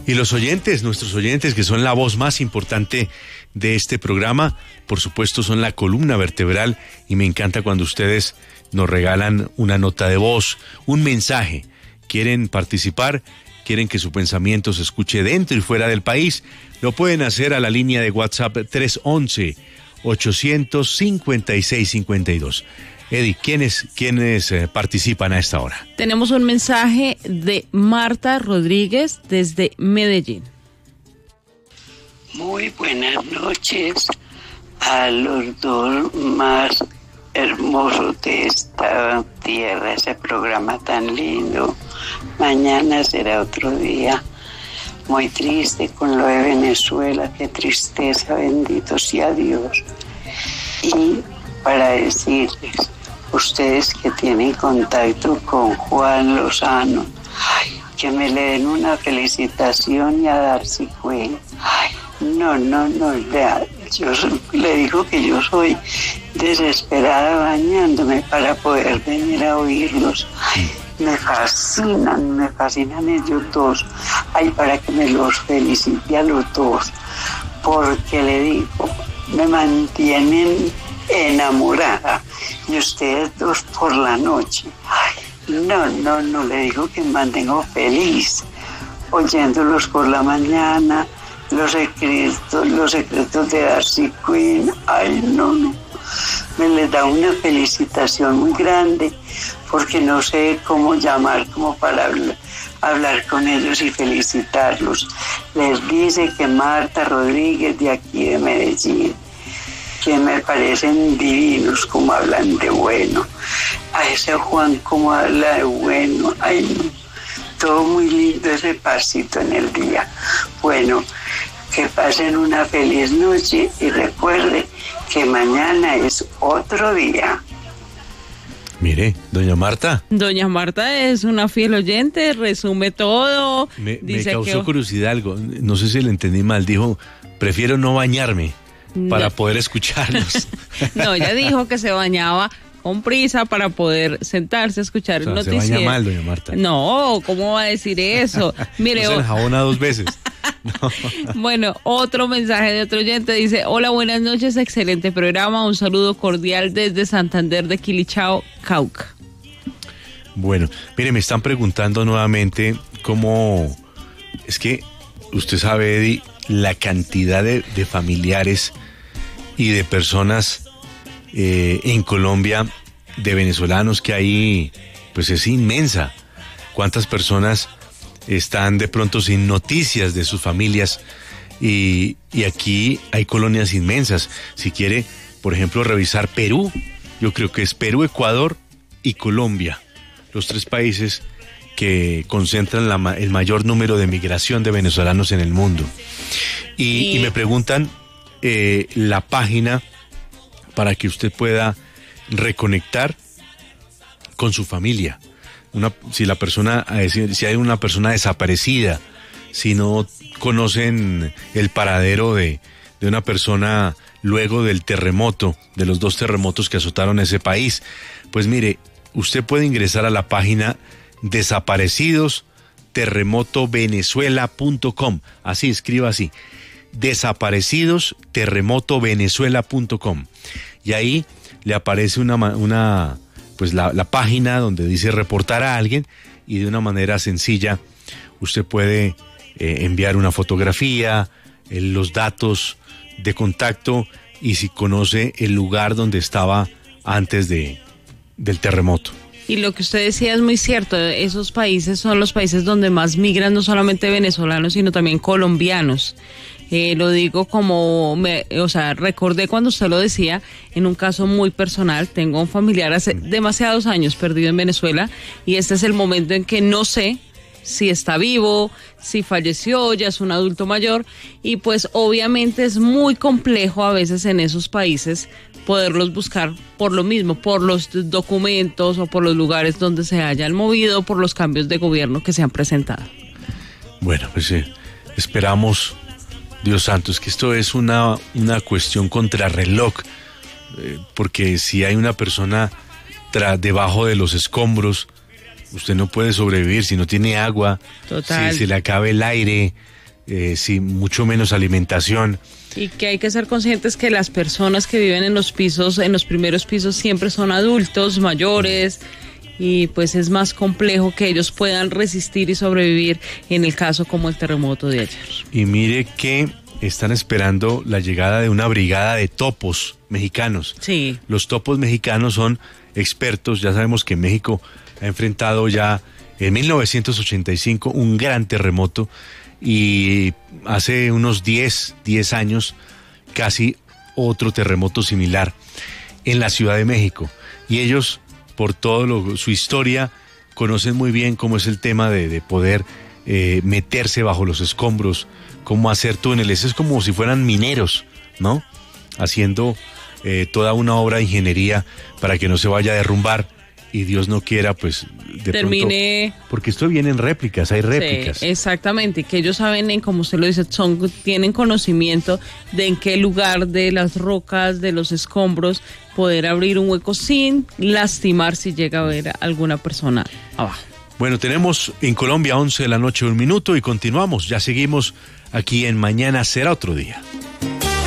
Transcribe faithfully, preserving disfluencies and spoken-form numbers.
Y los oyentes, nuestros oyentes, que son la voz más importante de este programa, por supuesto son la columna vertebral, y me encanta cuando ustedes nos regalan una nota de voz, un mensaje. ¿Quieren participar? ¿Quieren que su pensamiento se escuche dentro y fuera del país? Lo pueden hacer a la línea de WhatsApp tres once, ochocientos cincuenta y seis cincuenta y dos. Eddie, ¿quiénes, quiénes eh, participan a esta hora? Tenemos un mensaje de Marta Rodríguez desde Medellín. Muy buenas noches a los dos más hermosos de esta tierra, ese programa tan lindo. Mañana será otro día. Muy triste con lo de Venezuela, qué tristeza, bendito sea Dios. Y para decirles, ustedes que tienen contacto con Juan Lozano, ay, que me le den una felicitación y a Darcy Quinn. Ay, no, no, no, vea, yo le digo que yo soy desesperada bañándome para poder venir a oírlos. Ay, me fascinan, me fascinan ellos dos. Ay, para que me los felicite a los dos, porque le digo, me mantienen enamorada, y ustedes dos por la noche. Ay, no, no, no, le digo que me mantengo feliz oyéndolos por la mañana, los secretos, los secretos de Darcy Quinn. Ay, no, no, me les da una felicitación muy grande, porque no sé cómo llamar como para hablar, hablar con ellos y felicitarlos. Les dice que Marta Rodríguez de aquí de Medellín, que me parecen divinos como hablan de bueno. A ese Juan como habla de bueno. Ay, no, todo muy lindo ese pasito en el día. Bueno, que pasen una feliz noche y recuerde que mañana es otro día. Mire, doña Marta. Doña Marta es una fiel oyente, resume todo. Me, dice me causó que... curiosidad algo, no sé si le entendí mal, dijo, prefiero no bañarme para no. poder escucharlos. No, ella dijo que se bañaba con prisa para poder sentarse a escuchar o sea, el noticiero. Se baña mal, doña Marta. No, ¿cómo va a decir eso? Mire, no se enjabona dos veces. No. Bueno, otro mensaje de otro oyente dice: hola, buenas noches, excelente programa, un saludo cordial desde Santander de Quilichao, Cauca. Bueno, mire, me están preguntando nuevamente cómo, es que usted sabe, Eddie, la cantidad de, de familiares y de personas eh, en Colombia, de venezolanos que hay, pues es inmensa. ¿Cuántas personas están de pronto sin noticias de sus familias? Y, y aquí hay colonias inmensas. Si quiere, por ejemplo, revisar Perú, yo creo que es Perú, Ecuador y Colombia, los tres países que concentran la, el mayor número de migración de venezolanos en el mundo. Y, y... y me preguntan eh, la página para que usted pueda reconectar con su familia. Una, si la persona, si hay una persona desaparecida, si no conocen el paradero de, de una persona luego del terremoto, de los dos terremotos que azotaron ese país, pues mire, usted puede ingresar a la página desaparecidos terremoto venezuela punto com, así, escriba así, desaparecidos terremoto venezuela punto com, y ahí le aparece una, una pues la, la página donde dice reportar a alguien, y de una manera sencilla usted puede eh, enviar una fotografía, eh, los datos de contacto, y si conoce el lugar donde estaba antes de, del terremoto. Y lo que usted decía es muy cierto, esos países son los países donde más migran no solamente venezolanos, sino también colombianos. Eh, lo digo como, me, o sea, recordé cuando usted lo decía, en un caso muy personal. Tengo un familiar hace demasiados años perdido en Venezuela, y este es el momento en que no sé si está vivo, si falleció, ya es un adulto mayor, y pues obviamente es muy complejo a veces en esos países poderlos buscar por lo mismo, por los documentos o por los lugares donde se hayan movido, por los cambios de gobierno que se han presentado. Bueno, pues eh, esperamos, Dios santo, es que esto es una, una cuestión contrarreloj, eh, porque si hay una persona tra- debajo de los escombros, usted no puede sobrevivir si no tiene agua, Total. si se le acaba el aire, eh, si mucho menos alimentación. Y que hay que ser conscientes que las personas que viven en los pisos, en los primeros pisos, siempre son adultos, mayores, y pues es más complejo que ellos puedan resistir y sobrevivir en el caso como el terremoto de ayer. Y mire que están esperando la llegada de una brigada de topos mexicanos. Sí. Los topos mexicanos son expertos, ya sabemos que México ha enfrentado ya en mil novecientos ochenta y cinco un gran terremoto y hace unos diez, diez años casi otro terremoto similar en la Ciudad de México. Y ellos, por todo lo, su historia, conocen muy bien cómo es el tema de, de poder eh, meterse bajo los escombros, cómo hacer túneles. Es como si fueran mineros, ¿no? Haciendo eh, toda una obra de ingeniería para que no se vaya a derrumbar y Dios no quiera, pues, de Termine... pronto... Porque esto viene en réplicas, hay réplicas. Sí, exactamente, que ellos saben, en, como usted lo dice, son, tienen conocimiento de en qué lugar de las rocas, de los escombros, poder abrir un hueco sin lastimar si llega a haber alguna persona abajo. Bueno, tenemos en Colombia once de la noche, un minuto, y continuamos. Ya seguimos aquí en Mañana Será Otro Día.